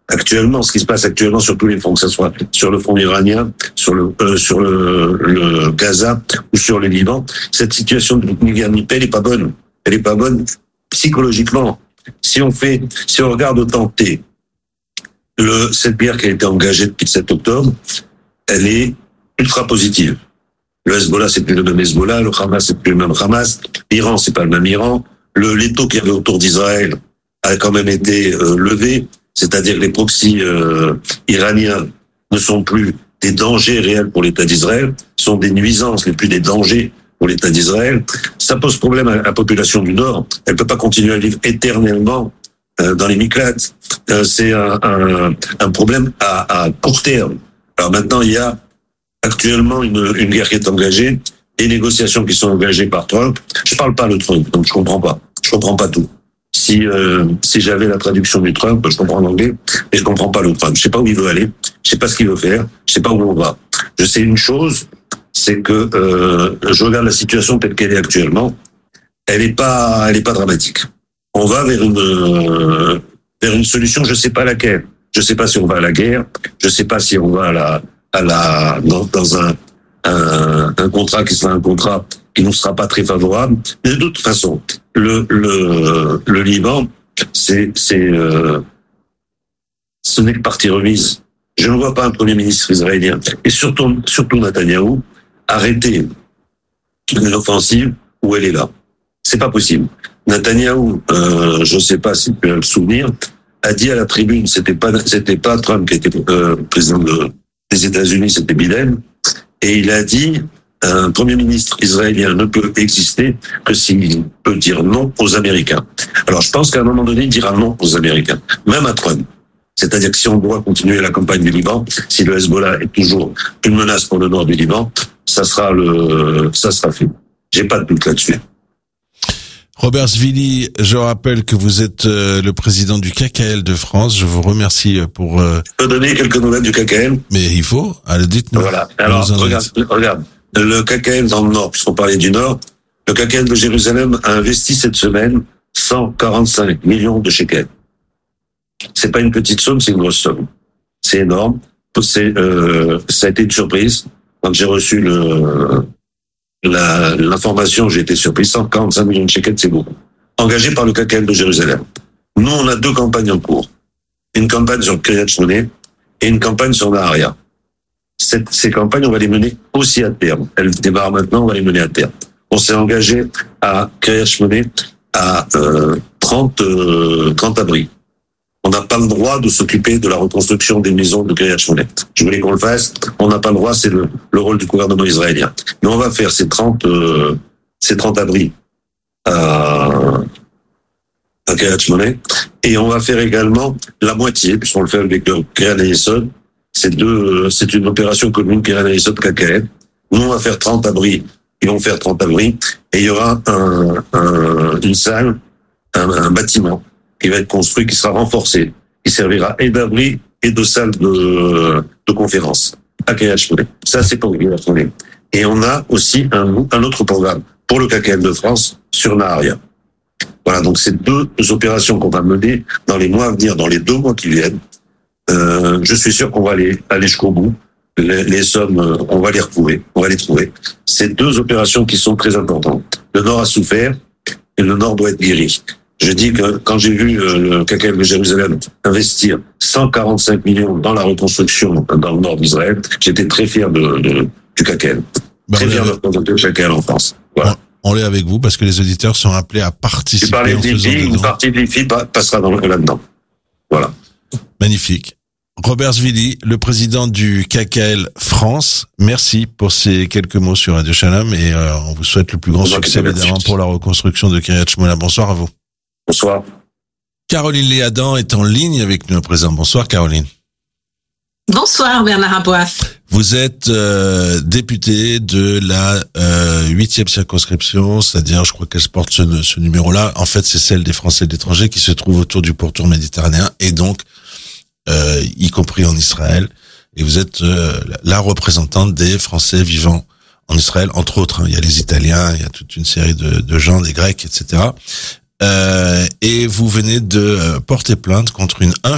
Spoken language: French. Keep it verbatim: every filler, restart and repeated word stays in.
actuellement, ce qui se passe actuellement sur tous les fronts, que ce soit sur le front iranien, sur le euh, sur le, le Gaza ou sur le Liban, cette situation de ni guerre ni paix, elle est pas bonne. Elle est pas bonne psychologiquement. Si on fait, si on regarde au temps T, le cette guerre qui a été engagée depuis le sept octobre, elle est ultra positive. Le Hezbollah, c'est plus le même Hezbollah, le Hamas, c'est plus le même Hamas, l'Iran, c'est pas le même Iran, le l'étau qu'il y avait autour d'Israël a quand même été euh, levé. C'est-à-dire que les proxys euh, iraniens ne sont plus des dangers réels pour l'État d'Israël, sont des nuisances, mais plus des dangers pour l'État d'Israël. Ça pose problème à la population du Nord. Elle peut pas continuer à vivre éternellement euh, dans les miklats. Euh, c'est un, un, un problème à, à court terme. Alors maintenant, il y a actuellement une, une guerre qui est engagée, des négociations qui sont engagées par Trump. Je parle pas le Trump, donc je comprends pas. Je comprends pas tout. Si euh, si j'avais la traduction du Trump, je comprends l'anglais, mais je comprends pas le Trump. Je sais pas où il veut aller, je sais pas ce qu'il veut faire, je sais pas où on va. Je sais une chose, c'est que euh, je regarde la situation telle qu'elle est actuellement, elle est pas elle est pas dramatique. On va vers une euh, vers une solution, je sais pas laquelle. Je sais pas si on va à la guerre, je sais pas si on va à la à la dans, dans un, un un contrat qui sera un contrat qui nous sera pas très favorable. Mais de toute façon, le le le Liban, c'est c'est euh, ce n'est que partie remise. Je ne vois pas un premier ministre israélien et surtout surtout Netanyahou arrêter une offensive où elle est là. C'est pas possible. Netanyahou, euh, je sais pas si tu peux le souvenir, a dit à la tribune, c'était pas c'était pas Trump qui était euh, président de, des États-Unis, c'était Biden, et il a dit un premier ministre israélien ne peut exister que s'il peut dire non aux Américains. Alors je pense qu'à un moment donné, il dira non aux Américains, même à Trump. C'est-à-dire que si on doit continuer la campagne du Liban, si le Hezbollah est toujours une menace pour le nord du Liban, ça sera le, ça sera fait. J'ai pas de doute là-dessus. Robert Zvili, je rappelle que vous êtes euh, le président du K K L de France. Je vous remercie pour... Euh... Je peux donner quelques nouvelles du K K L? Mais il faut, allez, dites-nous. Voilà. Alors, regarde, regarde. Le K K L dans le Nord, puisqu'on parlait du Nord, le K K L de Jérusalem a investi cette semaine cent quarante-cinq millions de shekels. C'est pas une petite somme, c'est une grosse somme. C'est énorme. C'est, euh, ça a été une surprise. Quand j'ai reçu le, la, l'information, j'ai été surpris. cent quarante-cinq millions de shekels, c'est beaucoup. Engagé par le K K L de Jérusalem. Nous, on a deux campagnes en cours. Une campagne sur Kiryat Shmona et une campagne sur Naharia. Cette, ces campagnes, on va les mener aussi à terme. Elles démarrent maintenant, on va les mener à terme. On s'est engagé à Kiryat Shmona à euh, trente, euh, trente abris. On n'a pas le droit de s'occuper de la reconstruction des maisons de Kiryat Shmona. Je voulais qu'on le fasse. On n'a pas le droit, c'est le, le rôle du gouvernement israélien. Mais on va faire ces trente, euh, ces trente abris à, à Kiryat Shmona. Et on va faire également la moitié, puisqu'on le fait avec le Kiryat Yesod. C'est deux, c'est une opération commune Kiryat Yesod K K L. Nous, on va faire trente abris. Ils vont faire trente abris. Et il y aura un, un, une salle, un, un bâtiment qui va être construit, qui sera renforcé, qui servira et d'abri et de salle de, de conférence à Kiryat Shmona. Ça, c'est pour Kiryat Shmona. Et on a aussi un, un autre programme pour le K K L de France sur Naharia. Voilà, donc c'est deux opérations qu'on va mener dans les mois à venir, dans les deux mois qui viennent. Euh, je suis sûr qu'on va aller, aller jusqu'au bout. Les, les sommes, on va les retrouver, on va les trouver. C'est deux opérations qui sont très importantes. Le Nord a souffert et le Nord doit être guéri. Je dis que quand j'ai vu le K K L de Jérusalem investir cent quarante-cinq millions dans la reconstruction dans le nord d'Israël, j'étais très fier de, de du K K L. Ben très fier de représenter le K K L en France. Voilà. On, on l'est avec vous parce que les auditeurs sont appelés à participer. Tu parlais de l'I F I, une partie de l'I F I passera dans, là-dedans. Voilà. Magnifique. Robert Zvili, le président du K K L France, merci pour ces quelques mots sur Radio Shalom et euh, on vous souhaite le plus grand succès évidemment pour la reconstruction de Kiryat Shmona. Bonsoir à vous. Bonsoir. Caroline Léadan est en ligne avec nous à présent. Bonsoir Caroline. Bonsoir Bernard Aboif. Vous êtes euh, députée de la huitième euh, circonscription, c'est-à-dire je crois qu'elle porte ce, ce numéro-là. En fait, c'est celle des Français de l'étranger qui se trouve autour du pourtour méditerranéen et donc euh, y compris en Israël. Et vous êtes euh, la représentante des Français vivant en Israël, entre autres. Hein. Il y a les Italiens, il y a toute une série de, de gens, des Grecs, et cetera. Euh, et vous venez de porter plainte contre une